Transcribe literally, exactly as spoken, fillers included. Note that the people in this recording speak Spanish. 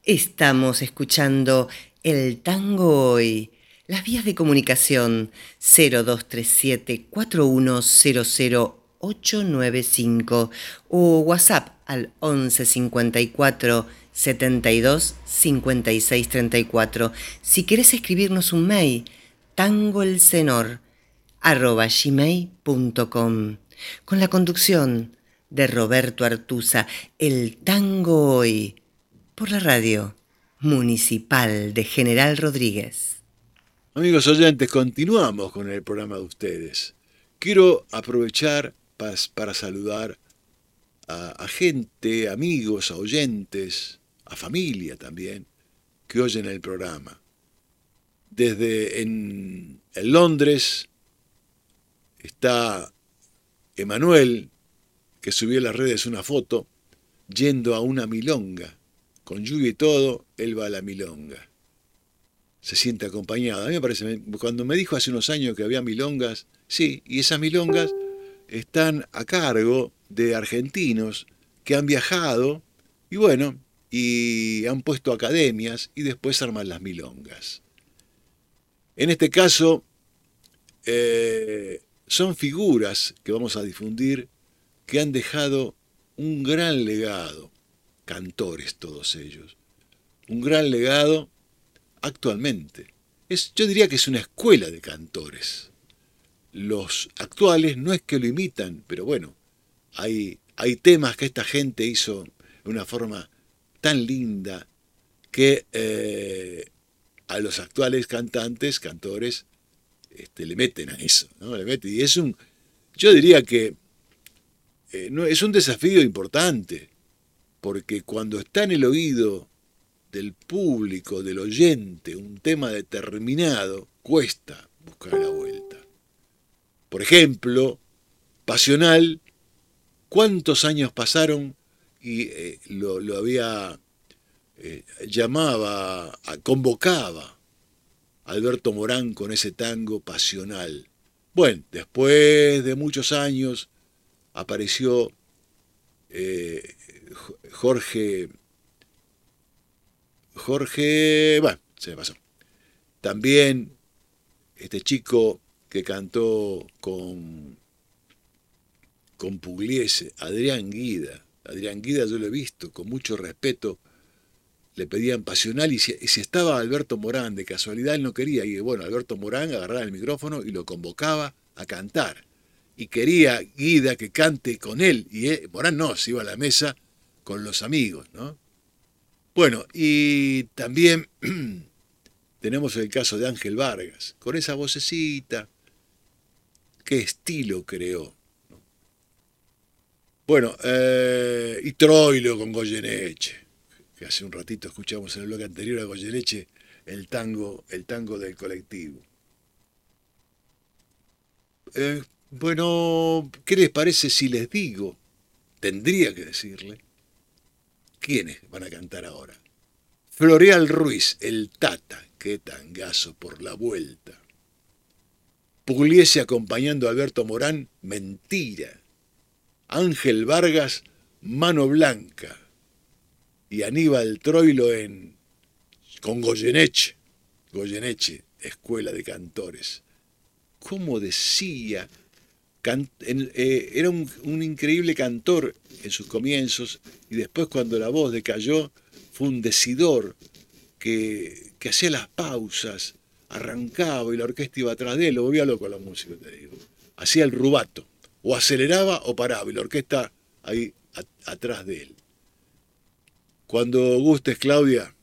Estamos escuchando El Tango Hoy. Las vías de comunicación cero dos tres siete cuatro uno cero cero ocho nueve cinco o WhatsApp al once cincuenta y cuatro setenta y dos cincuenta y seis treinta y cuatro. Si querés escribirnos un mail, tangoelcenor arroba gmail punto com, con la conducción de Roberto Artuza. El Tango Hoy, por la radio municipal de General Rodríguez. Amigos oyentes, continuamos con el programa de ustedes. Quiero aprovechar para, para saludar a, a gente, amigos, a oyentes, a familia también, que oyen el programa. Desde en, en Londres está Emanuel, que subió a las redes una foto yendo a una milonga. Con lluvia y todo, él va a la milonga. Se siente acompañado. A mí me parece, cuando me dijo hace unos años que había milongas, sí, y esas milongas están a cargo de argentinos que han viajado y bueno, y han puesto academias y después arman las milongas. En este caso, eh, son figuras que vamos a difundir que han dejado un gran legado, cantores todos ellos, un gran legado actualmente. Es, yo diría que es una escuela de cantores. Los actuales no es que lo imitan, pero bueno, hay, hay temas que esta gente hizo de una forma tan linda que eh, a los actuales cantantes, cantores, este, le meten a eso, ¿no? Le meten, y es un, yo diría que eh, no, es un desafío importante, porque cuando está en el oído del público, del oyente, un tema determinado, cuesta buscar la vuelta. Por ejemplo, Pasional, ¿cuántos años pasaron y eh, lo, lo había, eh, llamaba, convocaba Alberto Morán con ese tango Pasional? Bueno, después de muchos años apareció eh, Jorge... Jorge, bueno, se me pasó. También este chico que cantó con, con Pugliese, Adrián Guida. Adrián Guida yo lo he visto, con mucho respeto, le pedían Pasional y si, y si estaba Alberto Morán, de casualidad él no quería, y bueno, Alberto Morán agarraba el micrófono y lo convocaba a cantar. Y quería Guida que cante con él, y él, Morán no, se iba a la mesa con los amigos, ¿no? Bueno, y también tenemos el caso de Ángel Vargas, con esa vocecita, qué estilo creó. Bueno, eh, y Troilo con Goyeneche, que hace un ratito escuchamos en el bloque anterior a Goyeneche el tango, el tango del colectivo. Eh, bueno, ¿qué les parece si les digo? Tendría que decirle quiénes van a cantar ahora. Floreal Ruiz, el Tata, qué tangazo por la vuelta. Pugliese acompañando a Alberto Morán, Mentira. Ángel Vargas, Mano Blanca. Y Aníbal Troilo en con Goyeneche. Goyeneche, Escuela de Cantores. ¿Cómo decía? Can, en, eh, era un, un increíble cantor en sus comienzos y después cuando la voz decayó fue un decidor que, que hacía las pausas, arrancaba y la orquesta iba atrás de él, lo volvía loco a la música, te digo. Hacía el rubato, o aceleraba o paraba y la orquesta ahí a, atrás de él. Cuando gustes, Claudia.